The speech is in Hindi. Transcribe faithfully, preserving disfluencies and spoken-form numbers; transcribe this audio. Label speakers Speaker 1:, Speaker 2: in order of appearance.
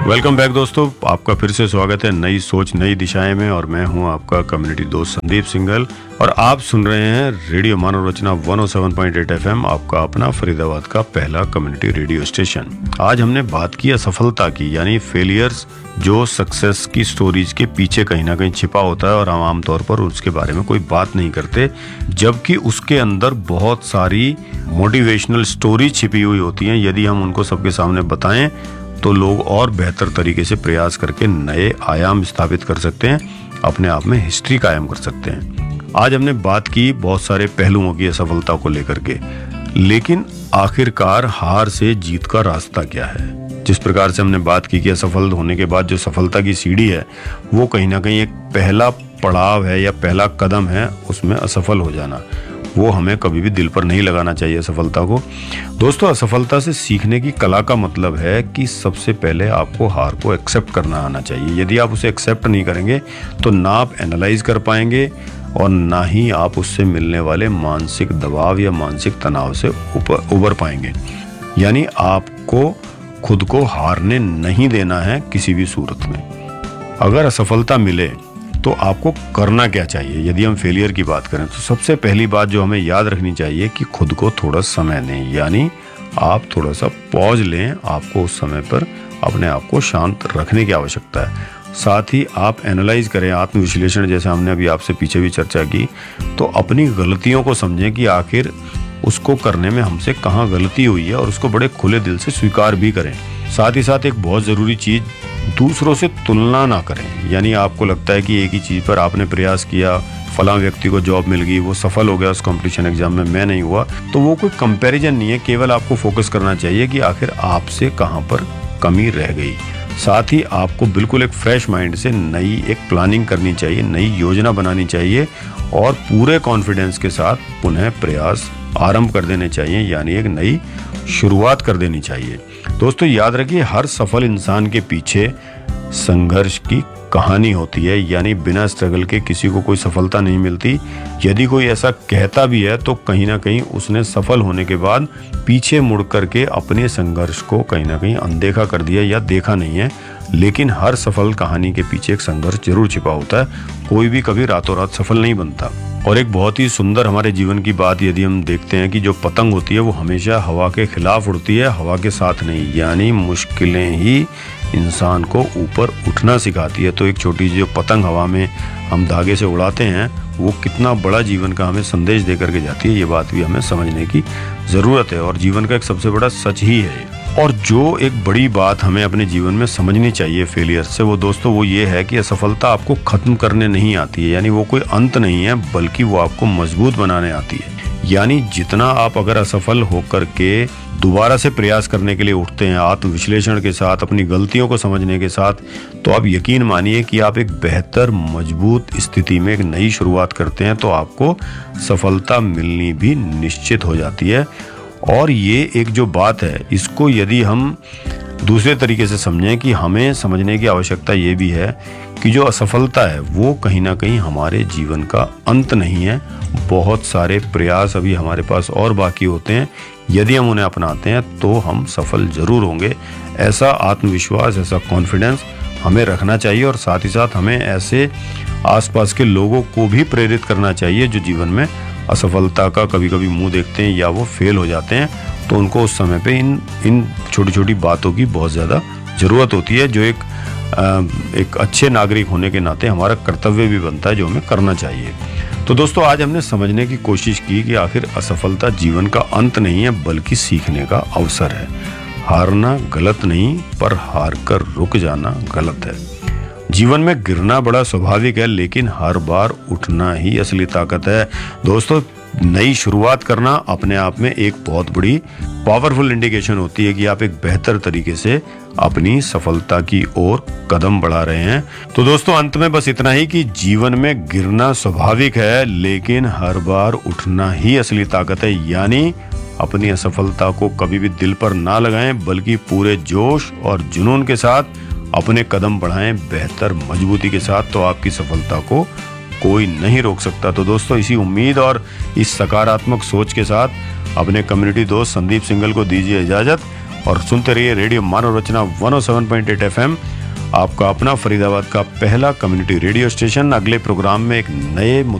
Speaker 1: वेलकम बैक दोस्तों, आपका फिर से स्वागत है नई सोच नई दिशाएं में। और मैं हूं आपका कम्युनिटी दोस्त संदीप सिंघल और आप सुन रहे हैं रेडियो मानव रचना एक सौ सात पॉइंट आठ एफएम, आपका अपना फरीदाबाद का पहला कम्युनिटी रेडियो स्टेशन। आज हमने बात की असफलता की, यानी फेलियर्स, जो सक्सेस की स्टोरीज के पीछे कहीं ना कहीं छिपा होता है और हम आमतौर पर उसके बारे में कोई बात नहीं करते, जबकि उसके अंदर बहुत सारी मोटिवेशनल स्टोरी छिपी हुई होती हैं। यदि हम उनको सबके सामने बताएं तो लोग और बेहतर तरीके से प्रयास करके नए आयाम स्थापित कर सकते हैं, अपने आप में हिस्ट्री कायम कर सकते हैं। आज हमने बात की बहुत सारे पहलुओं की असफलता को लेकर के, लेकिन आखिरकार हार से जीत का रास्ता क्या है। जिस प्रकार से हमने बात की कि असफल होने के बाद जो सफलता की सीढ़ी है वो कहीं ना कहीं एक पहला पड़ाव है या पहला कदम है, उसमें असफल हो जाना, वो हमें कभी भी दिल पर नहीं लगाना चाहिए असफलता को। दोस्तों, असफलता से सीखने की कला का मतलब है कि सबसे पहले आपको हार को एक्सेप्ट करना आना चाहिए। यदि आप उसे एक्सेप्ट नहीं करेंगे तो ना आप एनालाइज कर पाएंगे और ना ही आप उससे मिलने वाले मानसिक दबाव या मानसिक तनाव से ऊपर उबर पाएंगे। यानी आपको खुद को हारने नहीं देना है किसी भी सूरत में। अगर असफलता मिले तो आपको करना क्या चाहिए। यदि हम फेलियर की बात करें तो सबसे पहली बात जो हमें याद रखनी चाहिए कि खुद को थोड़ा समय दें, यानी आप थोड़ा सा पॉज लें। आपको उस समय पर अपने आप को शांत रखने की आवश्यकता है। साथ ही आप एनालाइज करें, आत्मविश्लेषण, जैसा हमने अभी आपसे पीछे भी चर्चा की, तो अपनी गलतियों को समझें कि आखिर उसको करने में हमसे कहाँ गलती हुई है और उसको बड़े खुले दिल से स्वीकार भी करें। साथ ही साथ एक बहुत ज़रूरी चीज़, दूसरों से तुलना ना करें। यानी आपको लगता है कि एक ही चीज़ पर आपने प्रयास किया, फलां व्यक्ति को जॉब मिल गई, वो सफल हो गया उस कंपटीशन एग्जाम में, मैं नहीं हुआ, तो वो कोई कंपैरिजन नहीं है। केवल आपको फोकस करना चाहिए कि आखिर आपसे कहाँ पर कमी रह गई। साथ ही आपको बिल्कुल एक फ्रेश माइंड से नई एक प्लानिंग करनी चाहिए, नई योजना बनानी चाहिए और पूरे कॉन्फिडेंस के साथ पुनः प्रयास आरंभ कर देने चाहिए, यानी एक नई शुरुआत कर देनी चाहिए। दोस्तों, याद रखिए, हर सफल इंसान के पीछे संघर्ष की कहानी होती है, यानी बिना स्ट्रगल के किसी को कोई सफलता नहीं मिलती। यदि कोई ऐसा कहता भी है तो कहीं ना कहीं उसने सफल होने के बाद पीछे मुड़ करके अपने संघर्ष को कहीं ना कहीं अनदेखा कर दिया या देखा नहीं है। लेकिन हर सफल कहानी के पीछे एक संघर्ष जरूर छिपा होता है। कोई भी कभी रातों रात सफल नहीं बनता। और एक बहुत ही सुंदर हमारे जीवन की बात यदि हम देखते हैं कि जो पतंग होती है वो हमेशा हवा के खिलाफ उड़ती है, हवा के साथ नहीं। यानी मुश्किलें ही इंसान को ऊपर उठना सिखाती है। तो एक छोटी सी जो पतंग हवा में हम धागे से उड़ाते हैं, वो कितना बड़ा जीवन का हमें संदेश दे करके जाती है, ये बात भी हमें समझने की ज़रूरत है। और जीवन का एक सबसे बड़ा सच ही है। और जो एक बड़ी बात हमें अपने जीवन में समझनी चाहिए फेलियर से, वो दोस्तों वो ये है कि असफलता आपको ख़त्म करने नहीं आती है, यानी वो कोई अंत नहीं है, बल्कि वो आपको मजबूत बनाने आती है। यानी जितना आप अगर असफल होकर के दोबारा से प्रयास करने के लिए उठते हैं, आत्मविश्लेषण के साथ, अपनी गलतियों को समझने के साथ, तो आप यकीन मानिए कि आप एक बेहतर मजबूत स्थिति में एक नई शुरुआत करते हैं, तो आपको सफलता मिलनी भी निश्चित हो जाती है। और ये एक जो बात है, इसको यदि हम दूसरे तरीके से समझें कि हमें समझने की आवश्यकता ये भी है कि जो असफलता है वो कहीं ना कहीं हमारे जीवन का अंत नहीं है। बहुत सारे प्रयास अभी हमारे पास और बाकी होते हैं। यदि हम उन्हें अपनाते हैं तो हम सफल जरूर होंगे। ऐसा आत्मविश्वास, ऐसा कॉन्फिडेंस हमें रखना चाहिए। और साथ ही साथ हमें ऐसे आसपास के लोगों को भी प्रेरित करना चाहिए जो जीवन में असफलता का कभी कभी मुंह देखते हैं या वो फेल हो जाते हैं, तो उनको उस समय पे इन इन छोटी छोटी बातों की बहुत ज़्यादा ज़रूरत होती है, जो एक आ, एक अच्छे नागरिक होने के नाते हमारा कर्तव्य भी बनता है, जो हमें करना चाहिए। तो दोस्तों, आज हमने समझने की कोशिश की कि आखिर असफलता जीवन का अंत नहीं है, बल्कि सीखने का अवसर है। हारना गलत नहीं, पर हार कर रुक जाना गलत है। जीवन में गिरना बड़ा स्वाभाविक है, लेकिन हर बार उठना ही असली ताकत है। दोस्तों, नई शुरुआत करना अपने आप में एक बहुत बड़ी पावरफुल इंडिकेशन होती है कि आप एक बेहतर तरीके से अपनी सफलता की ओर कदम बढ़ा रहे हैं। तो दोस्तों, अंत में बस इतना ही कि जीवन में गिरना स्वाभाविक है, लेकिन हर बार उठना ही असली ताकत है। यानी अपनी असफलता को कभी भी दिल पर ना लगाएं, बल्कि पूरे जोश और जुनून के साथ अपने कदम बढ़ाएं, बेहतर मजबूती के साथ। तो आपकी सफलता को कोई नहीं रोक सकता। तो दोस्तों, इसी उम्मीद और इस सकारात्मक सोच के साथ अपने कम्युनिटी दोस्त संदीप सिंघल को दीजिए इजाजत और सुनते रहिए रेडियो मानव रचना one O seven point eight FM, आपका अपना फरीदाबाद का पहला कम्युनिटी रेडियो स्टेशन। अगले प्रोग्राम में एक नए